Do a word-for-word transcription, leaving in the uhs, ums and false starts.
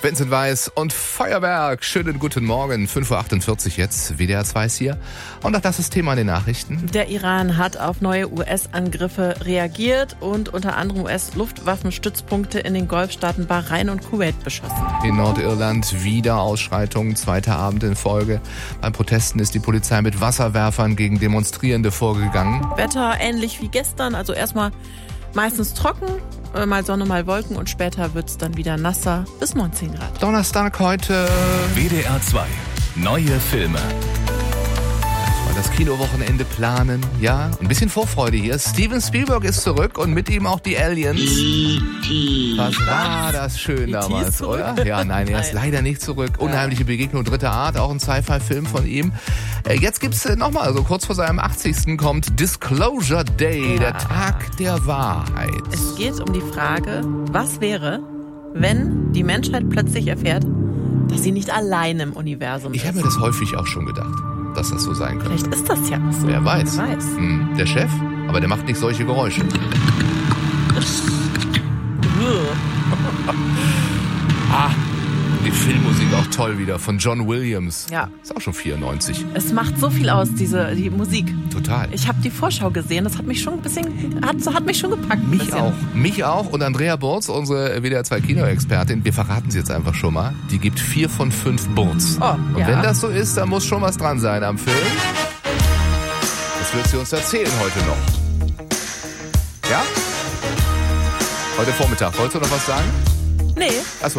Vincent Weiss und Feuerwerk. Schönen guten Morgen. fünf Uhr achtundvierzig jetzt. W D R zwei hier. Und auch das ist Thema in den Nachrichten. Der Iran hat auf neue U S-Angriffe reagiert und unter anderem U S-Luftwaffenstützpunkte in den Golfstaaten Bahrain und Kuwait beschossen. In Nordirland wieder Ausschreitungen, zweiter Abend in Folge. Beim Protesten ist die Polizei mit Wasserwerfern gegen Demonstrierende vorgegangen. Wetter ähnlich wie gestern, also erstmal meistens trocken, mal Sonne, mal Wolken und später wird es dann wieder nasser bis neunzehn Grad. Donnerstag heute. W D R zwei. Neue Filme. Das Kinowochenende planen, ja, ein bisschen Vorfreude hier. Steven Spielberg ist zurück und mit ihm auch die Aliens. Was war das schön damals, oder? Ja, nein, er ist leider nicht zurück. Unheimliche Begegnung dritter Art, auch ein Sci-Fi-Film von ihm. Jetzt gibt's nochmal, also kurz vor seinem achtzigsten kommt Disclosure Day, Ja. der Tag der Wahrheit. Es geht um die Frage, was wäre, wenn die Menschheit plötzlich erfährt, dass sie nicht allein im Universum Ich ist. habe mir das häufig auch schon gedacht, dass das so sein könnte. Vielleicht ist das ja auch so. Wer weiß. Wer weiß. Hm, der Chef, aber der macht nicht solche Geräusche. Ah, die Filmmusik auch toll wieder von John Williams. Ja. Ist auch schon vierundneunzig. Es macht so viel aus, diese die Musik. Total. Ich habe die Vorschau gesehen, das hat mich schon ein bisschen, hat, hat mich schon gepackt. ein Mich bisschen. auch. Mich auch. Und Andrea Burz, unsere W D R zwei Kinoexpertin, wir verraten sie jetzt einfach schon mal, die gibt vier von fünf Burz. Oh, Und ja. wenn das so ist, dann muss schon was dran sein am Film. Das wird sie uns erzählen heute noch. Ja? Heute Vormittag. Wolltest du noch was sagen? Nee. Achso,